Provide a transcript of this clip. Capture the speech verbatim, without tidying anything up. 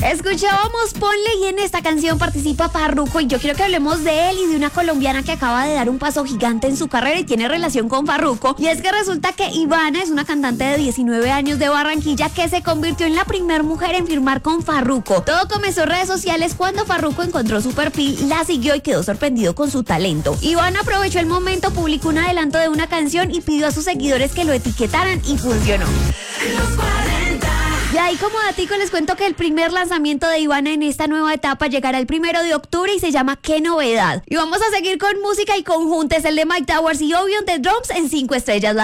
Escuchábamos Ponle y en esta canción participa Farruko y yo quiero que hablemos de él y de una colombiana que acaba de dar un paso gigante en su carrera y tiene relación con Farruko. Y es que resulta que Ivana es una cantante de diecinueve años de Barranquilla que se convirtió en la primera mujer en firmar con Farruko. Todo comenzó en redes sociales cuando Farruko encontró su perfil, la siguió y quedó sorprendido con su talento. Ivana aprovechó el momento, publicó un adelanto de una canción y pidió a sus seguidores que lo etiquetaran y funcionó. Y ahí como datico les cuento que el primer lanzamiento de Ivana en esta nueva etapa llegará el primero de octubre y se llama Qué Novedad. Y vamos a seguir con música y conjuntes, el de Mike Towers y Obion de Drums en cinco estrellas.